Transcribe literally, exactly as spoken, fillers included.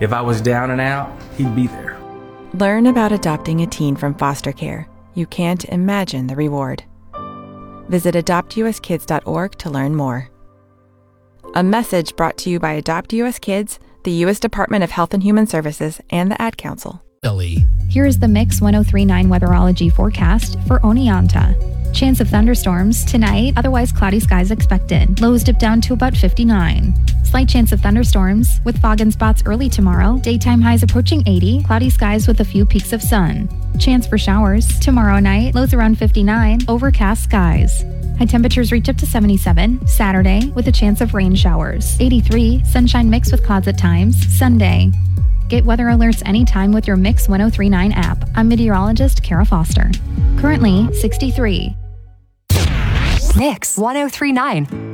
If I was down and out, he'd be there. Learn about adopting a teen from foster care. You can't imagine the reward. Visit adopt u s kids dot org to learn more. A message brought to you by Adopt U S Kids, the U S Department of Health and Human Services, and the Ad Council. Here is the Mix one oh three point nine weatherology forecast for Oneonta. Chance of thunderstorms tonight, otherwise cloudy skies expected. Lows dip down to about fifty-nine. Slight chance of thunderstorms with fog and spots early tomorrow. Daytime highs approaching eighty. Cloudy skies with a few peaks of sun. Chance for showers tomorrow night. Lows around fifty-nine. Overcast skies. High temperatures reach up to seventy-seven. Saturday with a chance of rain showers. eighty-three. Sunshine mixed with clouds at times. Sunday. Get weather alerts anytime with your Mix one oh three point nine app. I'm meteorologist Kara Foster. Currently sixty-three. Mix one oh three point nine.